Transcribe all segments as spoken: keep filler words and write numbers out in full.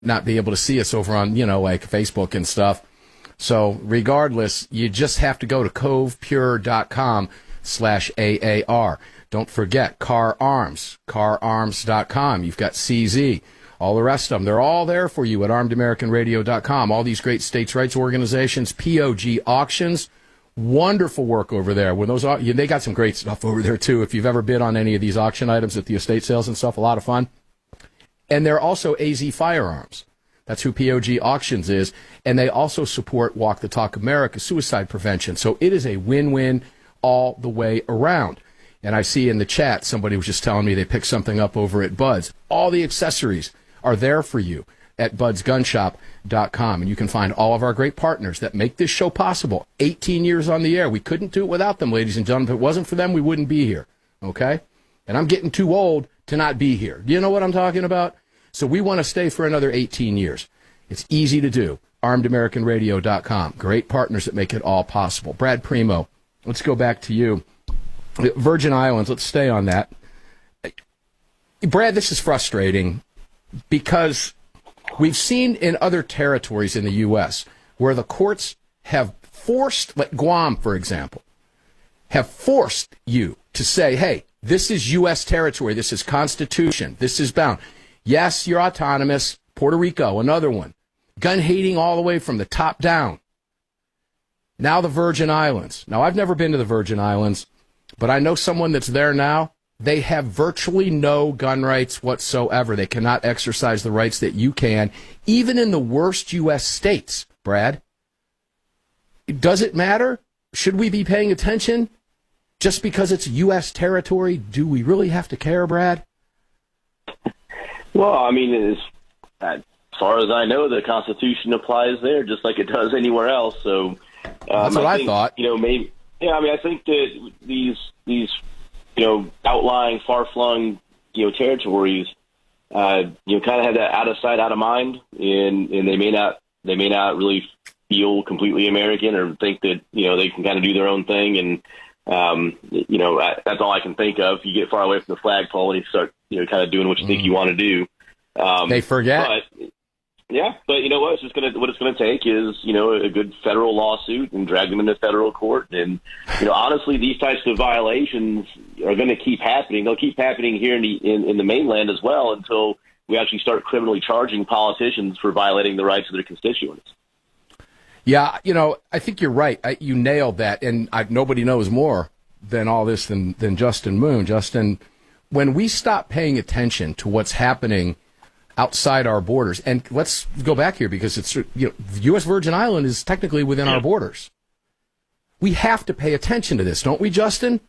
not be able to see us over on, you know, like Facebook and stuff. So regardless, you just have to go to covepure.com slash AAR. Don't forget Car Arms, car arms dot com. You've got C Z, all the rest of them. They're all there for you at armed american radio dot com. All these great states' rights organizations, P O G Auctions, wonderful work over there. When those, they got some great stuff over there, too. If you've ever bid on any of these auction items at the estate sales and stuff, a lot of fun. And they're also A Z Firearms. That's who P O G Auctions is. And they also support Walk the Talk America, suicide prevention. So it is a win-win all the way around. And I see in the chat, somebody was just telling me they picked something up over at Bud's. All the accessories are there for you at buds gun shop dot com. And you can find all of our great partners that make this show possible. eighteen years on the air. We couldn't do it without them, ladies and gentlemen. If it wasn't for them, we wouldn't be here. Okay? And I'm getting too old to not be here. Do you know what I'm talking about? So we want to stay for another eighteen years. It's easy to do. armed american radio dot com. Great partners that make it all possible. Brad Primo, let's go back to you. Virgin Islands, let's stay on that. Brad, this is frustrating because we've seen in other territories in the U S where the courts have forced, like Guam, for example, have forced you to say, hey, this is U S territory, this is Constitution, this is bound. Yes, you're autonomous. Puerto Rico, another one. Gun hating all the way from the top down. Now the Virgin Islands. Now, I've never been to the Virgin Islands, but I know someone that's there now. They have virtually no gun rights whatsoever. They cannot exercise the rights that you can, even in the worst U S states, Brad. Does it matter? Should we be paying attention just because it's U S territory? Do we really have to care, Brad? Well, I mean, as, as far as I know, the Constitution applies there just like it does anywhere else. So um, that's what I, think, I thought. You know, maybe. Yeah, I mean, I think that these these you know outlying, far-flung you know territories, uh, you know, kind of have that out of sight, out of mind, and and they may not they may not really feel completely American or think that you know they can kind of do their own thing. And um, you know, I, that's all I can think of. You get far away from the flagpole and you start you know kind of doing what you mm. think you want to do. Um, they forget. But, yeah, but you know what? It's just gonna what it's gonna take is you know a good federal lawsuit and drag them into federal court. And you know honestly, these types of violations are going to keep happening. They'll keep happening here in the in, in the mainland as well until we actually start criminally charging politicians for violating the rights of their constituents. Yeah, you know, I think you're right. I, you nailed that, and I, nobody knows more than all this than than Justin Moon. Justin, when we stop paying attention to what's happening outside our borders, and let's go back here because it's you know U S Virgin Island is technically within our borders. We have to pay attention to this, don't we, Justin?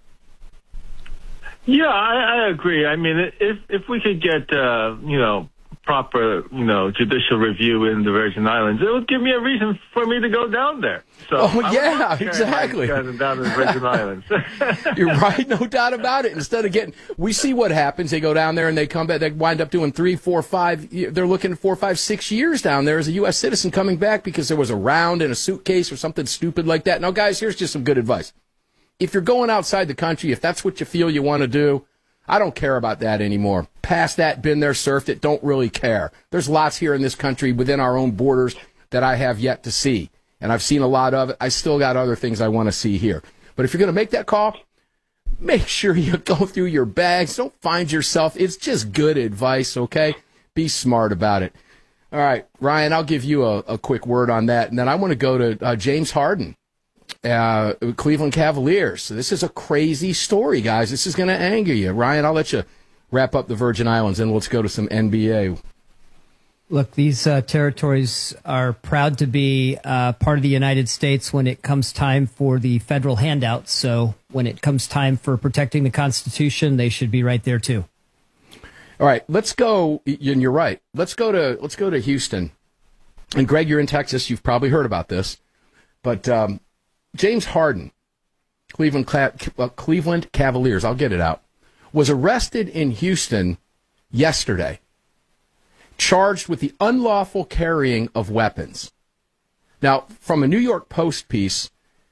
Yeah, I, I agree. I mean, if if we could get uh, you know proper you know judicial review in the Virgin Islands, it would give me a reason for me to go down there. So oh yeah, exactly. Down to the Virgin Islands. You're right, no doubt about it. Instead of getting, we see what happens. They go down there and they come back. They wind up doing three, four, five. They're looking at four, five, six years down there as a U S citizen coming back because there was a round in a suitcase or something stupid like that. Now, guys, here's just some good advice. If you're going outside the country, if that's what you feel you want to do, I don't care about that anymore. Past that, been there, surfed it, don't really care. There's lots here in this country within our own borders that I have yet to see. And I've seen a lot of it. I still got other things I want to see here. But if you're going to make that call, make sure you go through your bags. Don't find yourself. It's just good advice, okay? Be smart about it. All right, Ryan, I'll give you a, a quick word on that. And then I want to go to uh, James Harden. Uh, Cleveland Cavaliers. So this is a crazy story, guys. This is going to anger you. Ryan, I'll let you wrap up the Virgin Islands, and let's go to some N B A. Look, these uh, territories are proud to be uh, part of the United States when it comes time for the federal handouts. So when it comes time for protecting the Constitution, they should be right there, too. All right, let's go, and you're right. Let's go to let's go to Houston. And, Greg, you're in Texas. You've probably heard about this. But um, James Harden, Cleveland, uh, Cleveland Cavaliers, I'll get it out, was arrested in Houston yesterday, charged with the unlawful carrying of weapons. Now, from a New York Post piece,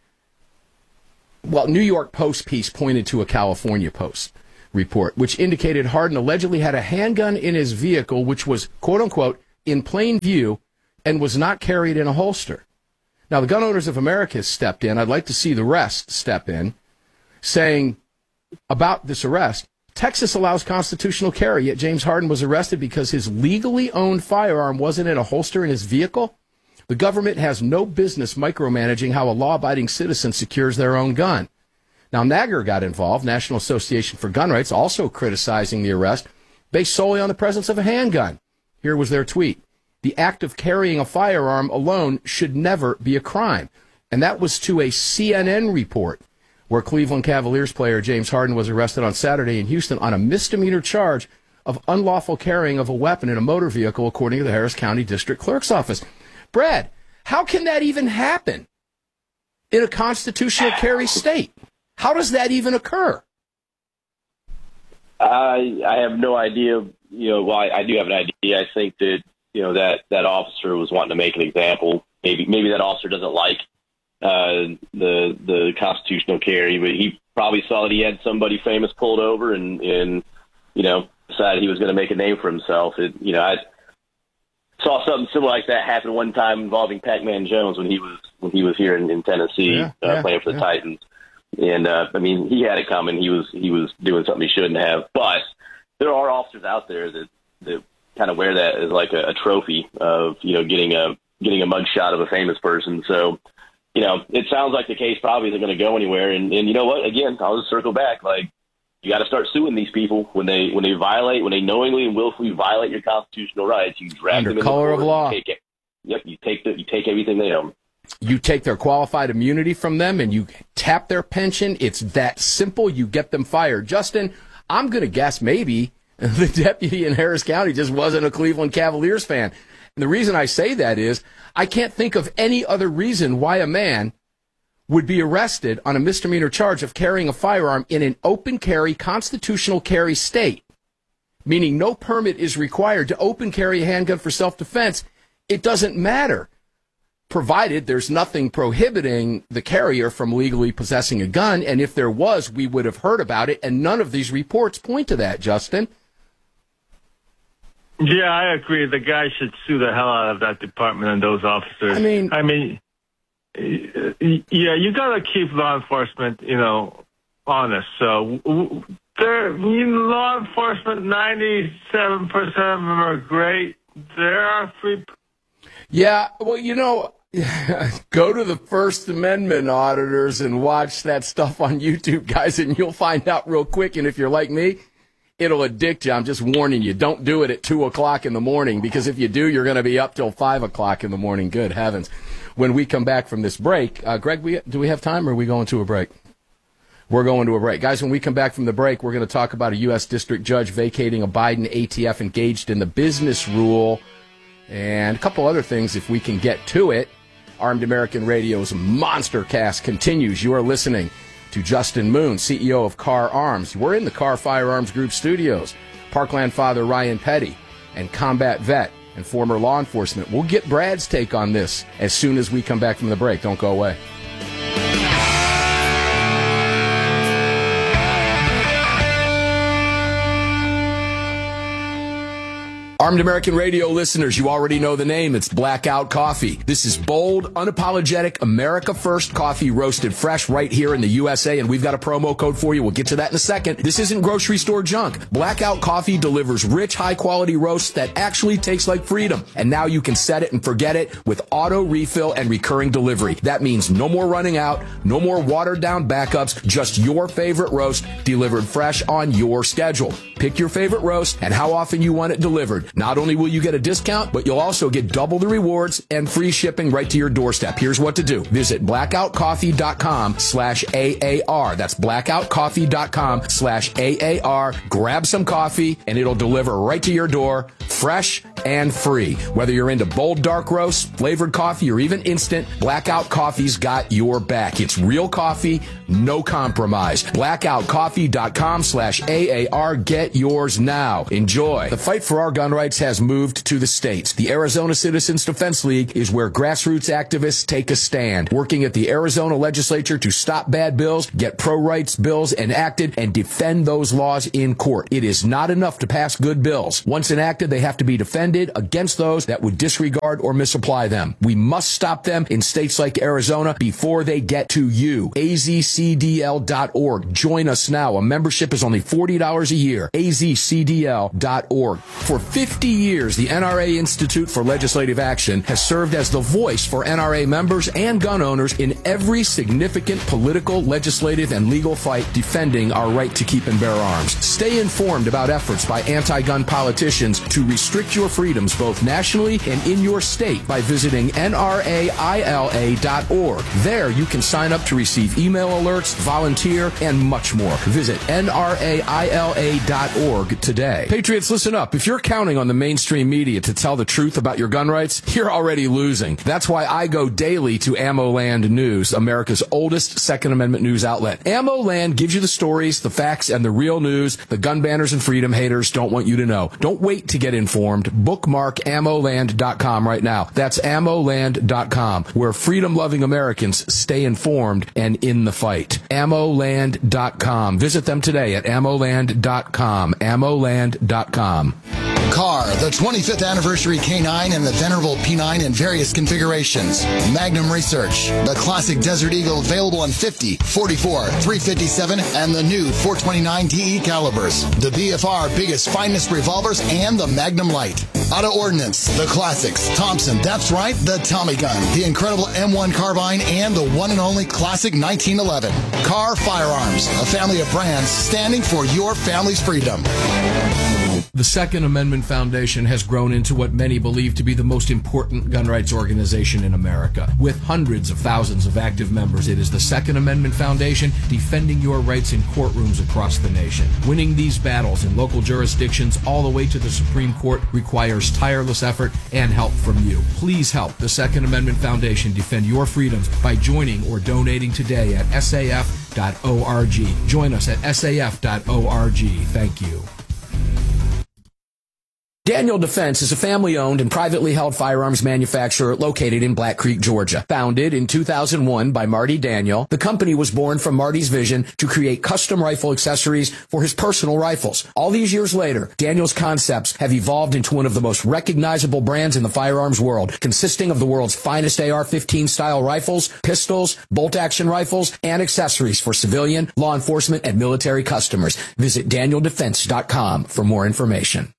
well, New York Post piece pointed to a California Post report, which indicated Harden allegedly had a handgun in his vehicle, which was, quote-unquote, in plain view and was not carried in a holster. Now, the Gun Owners of America has stepped in. I'd like to see the rest step in, saying about this arrest, Texas allows constitutional carry, yet James Harden was arrested because his legally owned firearm wasn't in a holster in his vehicle. The government has no business micromanaging how a law-abiding citizen secures their own gun. Now, NAGR got involved, National Association for Gun Rights, also criticizing the arrest based solely on the presence of a handgun. Here was their tweet. The act of carrying a firearm alone should never be a crime. And that was to a C N N report where Cleveland Cavaliers player James Harden was arrested on Saturday in Houston on a misdemeanor charge of unlawful carrying of a weapon in a motor vehicle, according to the Harris County District Clerk's Office. Brad, how can that even happen in a constitutional carry state? How does that even occur? I I have no idea. You know, well, I, I do have an idea. I think that, you know, that, that officer was wanting to make an example. Maybe maybe that officer doesn't like uh, the the constitutional carry, but he probably saw that he had somebody famous pulled over and, and you know, decided he was going to make a name for himself. It, you know, I saw something similar like that happen one time involving Pac-Man Jones when he was when he was here in, in Tennessee yeah, uh, yeah, playing for the yeah. Titans. And uh, I mean, he had it coming. He was he was doing something he shouldn't have. But there are officers out there that, that kind of wear that as like a, a trophy of, you know, getting a getting a mug shot of a famous person. So, you know, it sounds like the case probably isn't going to go anywhere. And, and you know what? Again, I'll just circle back. Like, you got to start suing these people when they when they violate, when they knowingly and willfully violate your constitutional rights. You drag Under them in color the of court, law. You take it. Yep, you take the, you take everything they own. You take their qualified immunity from them and you tap their pension. It's that simple. You get them fired. Justin, I'm going to guess maybe the deputy in Harris County just wasn't a Cleveland Cavaliers fan. And the reason I say that is I can't think of any other reason why a man would be arrested on a misdemeanor charge of carrying a firearm in an open carry, constitutional carry state, meaning no permit is required to open carry a handgun for self-defense. It doesn't matter, provided there's nothing prohibiting the carrier from legally possessing a gun. And if there was, we would have heard about it. And none of these reports point to that, Justin. Yeah, I agree. The guy should sue the hell out of that department and those officers. I mean, I mean, yeah, you got to keep law enforcement, you know, honest. So there, you know, law enforcement, ninety-seven percent of them are great. There are three. Yeah, well, you know, go to the First Amendment auditors and watch that stuff on YouTube, guys, and you'll find out real quick. And if you're like me, it'll addict you. I'm just warning you. Don't do it at two o'clock in the morning, because if you do, you're going to be up till five o'clock in the morning. Good heavens. When we come back from this break, uh, Greg, we, do we have time or are we going to a break? We're going to a break. Guys, when we come back from the break, we're going to talk about a U S district judge vacating a Biden A T F engaged in the business rule and a couple other things if we can get to it. Armed American Radio's Monster Cast continues. You are listening to Justin Moon, C E O of Car Arms. We're in the Car Firearms Group studios. Parkland father Ryan Petty and combat vet and former law enforcement. We'll get Brad's take on this as soon as we come back from the break. Don't go away. Armed American Radio listeners, you already know the name. It's Blackout Coffee. This is bold, unapologetic, America First coffee roasted fresh right here in the U S A, and we've got a promo code for you. We'll get to that in a second. This isn't grocery store junk. Blackout Coffee delivers rich, high-quality roasts that actually taste like freedom. And now you can set it and forget it with auto refill and recurring delivery. That means no more running out, no more watered-down backups, just your favorite roast delivered fresh on your schedule. Pick your favorite roast and how often you want it delivered. Not only will you get a discount, but you'll also get double the rewards and free shipping right to your doorstep. Here's what to do. Visit blackoutcoffee.com slash AAR. That's blackoutcoffee.com slash AAR. Grab some coffee and it'll deliver right to your door, fresh and free. Whether you're into bold dark roasts, flavored coffee, or even instant, Blackout Coffee's got your back. It's real coffee, no compromise. blackoutcoffee.com slash AAR. Get yours now. Enjoy. The fight for our gun rights has moved to the states. The Arizona Citizens Defense League is where grassroots activists take a stand, working at the Arizona legislature to stop bad bills, get pro-rights bills enacted, and defend those laws in court. It is not enough to pass good bills. Once enacted, they have to be defended defended against those that would disregard or misapply them. We must stop them in states like Arizona before they get to you. A Z C D L dot org. Join us now. A membership is only forty dollars a year. A Z C D L dot org. For fifty years, the N R A Institute for Legislative Action has served as the voice for N R A members and gun owners in every significant political, legislative, and legal fight defending our right to keep and bear arms. Stay informed about efforts by anti-gun politicians to restrict your freedoms both nationally and in your state by visiting N R A I L A dot org. There you can sign up to receive email alerts, volunteer, and much more. Visit N R A I L A dot org today. Patriots, listen up. If you're counting on the mainstream media to tell the truth about your gun rights, you're already losing. That's why I go daily to AmmoLand News, America's oldest Second Amendment news outlet. AmmoLand gives you the stories, the facts, and the real news the gun banners and freedom haters don't want you to know. Don't wait to get informed. Bookmark ammo land dot com right now. That's ammo land dot com, where freedom-loving Americans stay informed and in the fight. ammo land dot com. Visit them today at ammo land dot com. ammo land dot com. Car, the twenty-fifth anniversary K nine and the venerable P nine in various configurations. Magnum Research, the classic Desert Eagle available in fifty, forty-four, three fifty-seven, and the new four twenty-nine D E calibers. The B F R biggest, finest revolvers, and the Magnum Light. Auto Ordnance, the classics. Thompson, that's right, the Tommy gun. The incredible M one carbine, and the one and only classic nineteen eleven. Car Firearms, a family of brands standing for your family's freedom. The Second Amendment Foundation has grown into what many believe to be the most important gun rights organization in America. With hundreds of thousands of active members, it is the Second Amendment Foundation defending your rights in courtrooms across the nation. Winning these battles in local jurisdictions all the way to the Supreme Court requires tireless effort and help from you. Please help the Second Amendment Foundation defend your freedoms by joining or donating today at S A F dot org. Join us at S A F dot org. Thank you. Daniel Defense is a family-owned and privately held firearms manufacturer located in Black Creek, Georgia. Founded in two thousand one by Marty Daniel, the company was born from Marty's vision to create custom rifle accessories for his personal rifles. All these years later, Daniel's concepts have evolved into one of the most recognizable brands in the firearms world, consisting of the world's finest A R fifteen style rifles, pistols, bolt-action rifles, and accessories for civilian, law enforcement, and military customers. Visit Daniel Defense dot com for more information.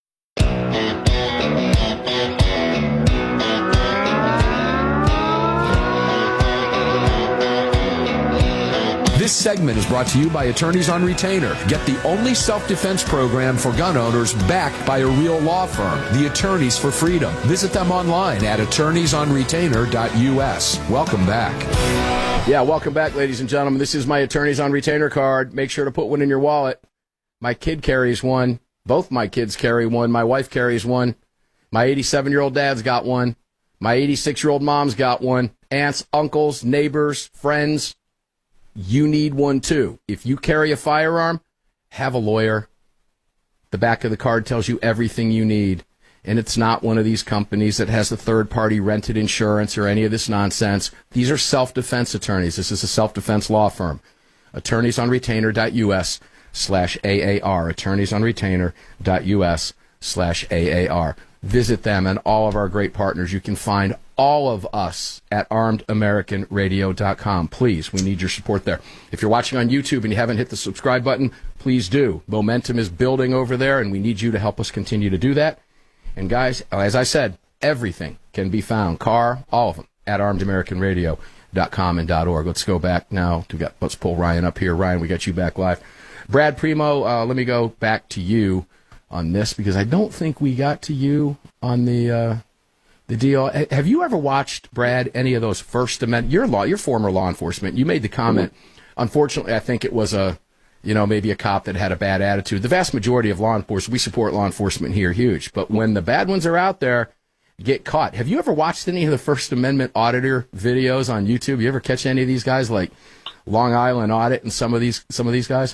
This segment is brought to you by Attorneys on Retainer. Get the only self-defense program for gun owners backed by a real law firm, the Attorneys for Freedom. Visit them online at attorneys on retainer dot U S. Welcome back. Yeah, welcome back, ladies and gentlemen. This is my Attorneys on Retainer card. Make sure to put one in your wallet. My kid carries one. Both my kids carry one. My wife carries one. My eighty-seven-year-old dad's got one. My eighty-six-year-old mom's got one. Aunts, uncles, neighbors, friends. You need one too. If you carry a firearm, have a lawyer. The back of the card tells you everything you need. And it's not one of these companies that has a third-party rented insurance or any of this nonsense. These are self-defense attorneys. This is a self-defense law firm. attorneys on retainer dot U S slash A A R. attorneys on retainer dot U S slash A A R. Visit them and all of our great partners. You can find all of us at armed american radio dot com. Please, we need your support there. If you're watching on YouTube and you haven't hit the subscribe button, please do. Momentum is building over there, and we need you to help us continue to do that. And guys, as I said, everything can be found, car, all of them, at armed american radio dot com and .org. Let's go back now. To got, let's pull Ryan up here. Ryan, we got you back live. Brad Primo, uh, let me go back to you on this, because I don't think we got to you on the uh, the deal. Have you ever watched, Brad, any of those First Amendment? You're law, you're former law enforcement. You made the comment. Mm-hmm. Unfortunately, I think it was a, you know, maybe a cop that had a bad attitude. The vast majority of law enforcement, we support law enforcement here, huge. But when the bad ones are out there, get caught. Have you ever watched any of the First Amendment auditor videos on YouTube? You ever catch any of these guys, like Long Island Audit and some of these some of these guys?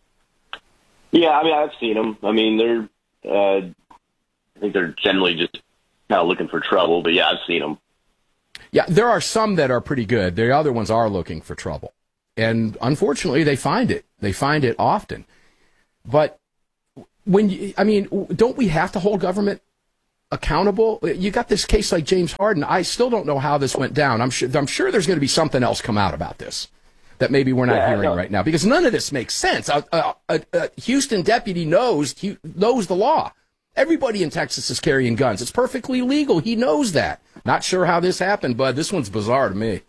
Yeah, I mean, I've seen them. I mean, they're, uh, I think they're generally just kind of looking for trouble, but yeah, I've seen them. Yeah, there are some that are pretty good. The other ones are looking for trouble. And unfortunately, they find it. They find it often. But when you, I mean, don't we have to hold government accountable. You got this case like James Harden. I still don't know how this went down. I'm sure, I'm sure there's going to be something else come out about this that maybe we're not yeah, hearing right now, because none of this makes sense. A, a, a, a Houston deputy knows he knows the law. Everybody in Texas is carrying guns. It's perfectly legal. He knows that. Not sure how this happened, but this one's bizarre to me.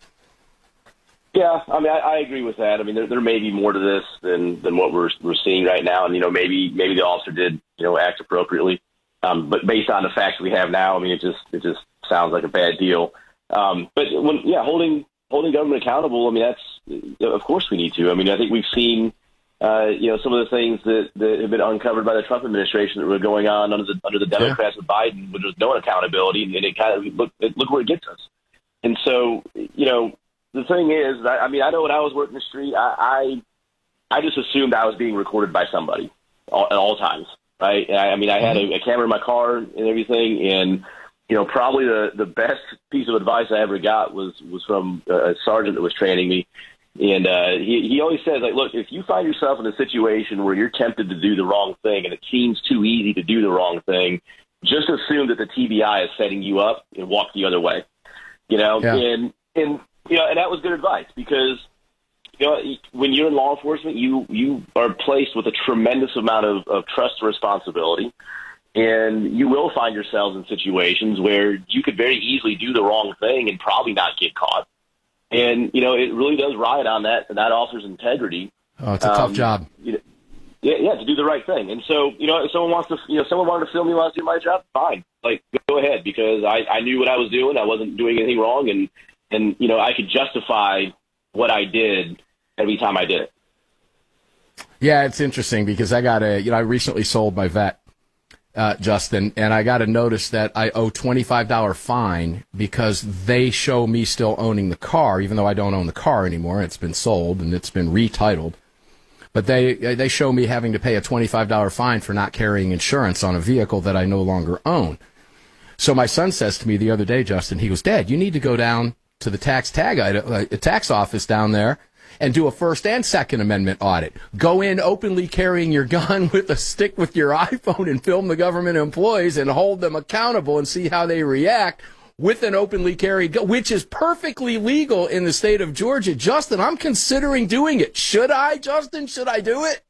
Yeah, I mean, I, I agree with that. I mean, there, there may be more to this than than what we're we're seeing right now, and you know, maybe maybe the officer did you know act appropriately, um, but based on the facts we have now, I mean, it just it just sounds like a bad deal. Um, but when yeah, holding holding government accountable, I mean, that's of course we need to. I mean, I think we've seen uh, you know some of the things that, that have been uncovered by the Trump administration that were going on under the under the Democrats yeah. with Biden, which was no accountability, and it kind of look look where it gets us. And so you know. The thing is, I, I mean, I know when I was working the street, I, I, I just assumed I was being recorded by somebody all, at all times, right? I, I mean, I had a, a camera in my car and everything, and you know, probably the, the best piece of advice I ever got was was from a sergeant that was training me, and uh, he he always says, like, look, if you find yourself in a situation where you're tempted to do the wrong thing and it seems too easy to do the wrong thing, just assume that the T B I is setting you up and walk the other way, you know, yeah. and and. You know, and that was good advice because, you know, when you're in law enforcement, you, you are placed with a tremendous amount of, of trust and responsibility, and you will find yourselves in situations where you could very easily do the wrong thing and probably not get caught. And, you know, it really does ride on that that officer's integrity. Oh, it's a um, tough job. You know, yeah, yeah, to do the right thing. And so, you know, if someone wants to, you know, someone wanted to film me while I was doing my job, fine. Like, go ahead, because I, I knew what I was doing. I wasn't doing anything wrong, and And, you know, I could justify what I did every time I did it. Yeah, it's interesting because I got a, you know, I recently sold my vet, uh, Justin, and I got a notice that I owe twenty-five dollars fine because they show me still owning the car, even though I don't own the car anymore. It's been sold and it's been retitled. But they they show me having to pay a twenty-five dollars fine for not carrying insurance on a vehicle that I no longer own. So my son says to me the other day, Justin, he goes, Dad, you need to go down to the tax tag uh, tax office down there and do a First and Second Amendment audit. Go in openly carrying your gun with a stick with your iPhone and film the government employees and hold them accountable and see how they react with an openly carried gun, which is perfectly legal in the state of Georgia. Justin, I'm considering doing it. Should I, Justin? Should I do it?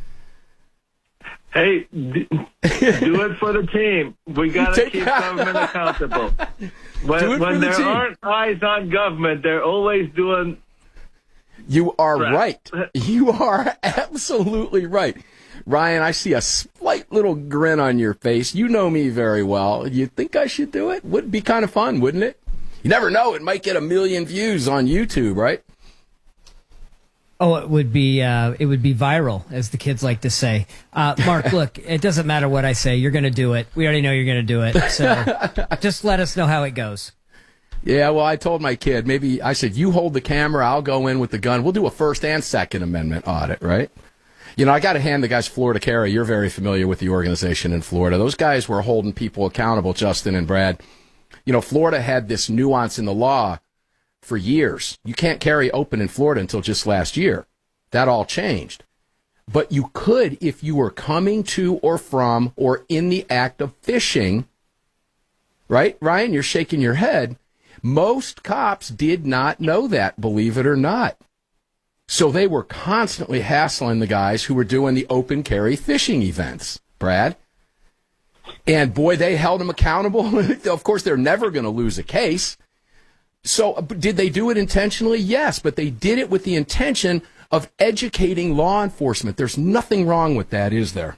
Hey, d- do it for the team. We got to keep government accountable. When, when there team. aren't eyes on government, they're always doing. You are crap. right. You are absolutely right. Ryan, I see a slight little grin on your face. You know me very well. You think I should do it? Would be kind of fun, wouldn't it? You never know. It might get a million views on YouTube, right? Oh, it would be uh, it would be viral, as the kids like to say. Uh, Mark, look, it doesn't matter what I say. You're going to do it. We already know you're going to do it. So just let us know how it goes. Yeah, well, I told my kid, maybe I said, you hold the camera, I'll go in with the gun. We'll do a First and Second Amendment audit, right? You know, I got to hand the guys Florida Carry. You're very familiar with the organization in Florida. Those guys were holding people accountable, Justin and Brad. You know, Florida had this nuance in the law for years. You can't carry open in Florida until just last year. That all changed. But you could if you were coming to or from or in the act of fishing. Right, Ryan? You're shaking your head. Most cops did not know that, believe it or not. So they were constantly hassling the guys who were doing the open carry fishing events, Brad. And boy, they held them accountable. Of course, they're never going to lose a case. So did they do it intentionally? Yes, but they did it with the intention of educating law enforcement. There's nothing wrong with that, is there?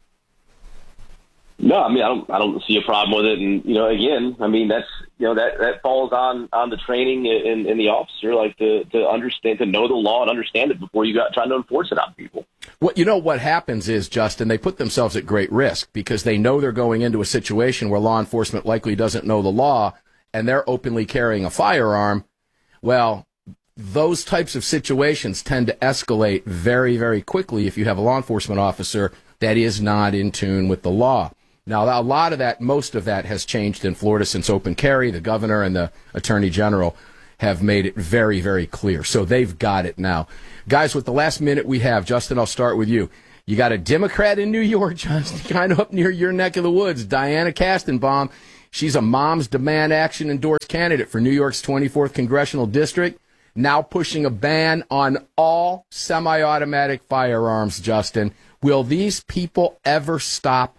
No, I mean, I don't, I don't see a problem with it. And, you know, again, I mean, that's, you know, that, that falls on, on the training in, in the officer, like to, to understand, to know the law and understand it before you got trying to enforce it on people. Well, you know, what happens is, Justin, they put themselves at great risk because they know they're going into a situation where law enforcement likely doesn't know the law and they're openly carrying a firearm. Well, those types of situations tend to escalate very, very quickly if you have a law enforcement officer that is not in tune with the law. Now, a lot of that, most of that has changed in Florida since open carry. The governor and the attorney general have made it very, very clear. So they've got it now. Guys, with the last minute we have, Justin, I'll start with you. You got a Democrat in New York, Johnston, kind of up near your neck of the woods, Diana Kastenbaum. She's a Moms Demand Action endorsed candidate for New York's twenty-fourth Congressional District, now pushing a ban on all semi-automatic firearms, Justin. Will these people ever stop?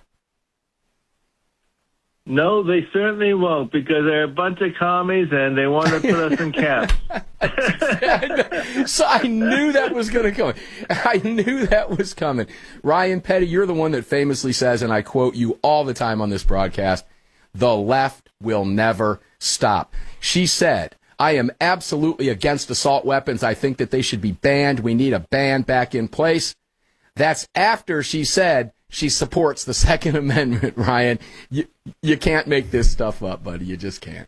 No, they certainly won't, because they're a bunch of commies and they want to put us in camps. So I knew that was going to come. I knew that was coming. Ryan Petty, you're the one that famously says, and I quote you all the time on this broadcast, the left will never stop. She said, I am absolutely against assault weapons. I think that they should be banned. We need a ban back in place. That's after she said she supports the Second Amendment, Ryan. You, you can't make this stuff up, buddy. You just can't.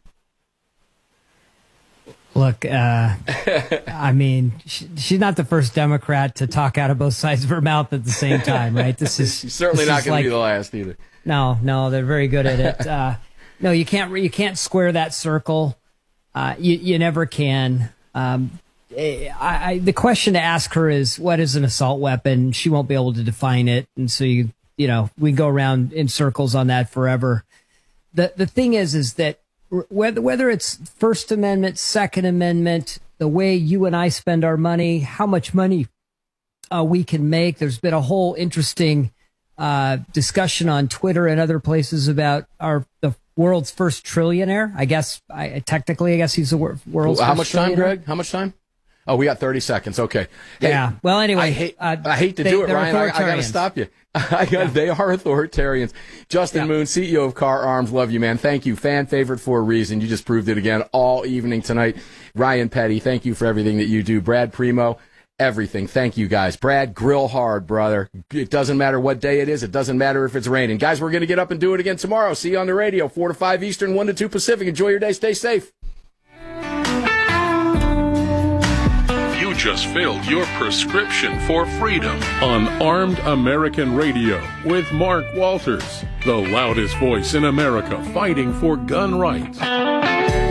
Look, uh, I mean, she, she's not the first Democrat to talk out of both sides of her mouth at the same time, right? This is She's certainly this not is going like, to be the last either. No, no, they're very good at it. Uh, no, you can't. You can't square that circle. Uh, you you never can. Um, I, I, the question to ask her is, what is an assault weapon? She won't be able to define it, and so you you know we go around in circles on that forever. The the thing is, is that whether whether it's First Amendment, Second Amendment, the way you and I spend our money, how much money uh, we can make. There's been a whole interesting uh, discussion on Twitter and other places about our the world's first trillionaire. I guess I technically, I guess he's the wor- world's. How first much time, trillionaire. Greg? How much time? Oh, we got thirty seconds. Okay. Hey, Yeah. Well, anyway, I hate, uh, I hate to they- do it, they're Ryan. I, I got to authoritarians. stop you. I got, yeah. They are authoritarians. Justin Yeah. Moon, C E O of Car Arms. Love you, man. Thank you. Fan favorite for a reason. You just proved it again all evening tonight. Ryan Petty, thank you for everything that you do. Brad Primo, everything. Thank you, guys. Brad, grill hard, brother. It doesn't matter what day it is. It doesn't matter if it's raining. Guys, we're going to get up and do it again tomorrow. See you on the radio, four to five Eastern, one to two Pacific. Enjoy your day. Stay safe. You just filled your prescription for freedom on Armed American Radio with Mark Walters, the loudest voice in America fighting for gun rights.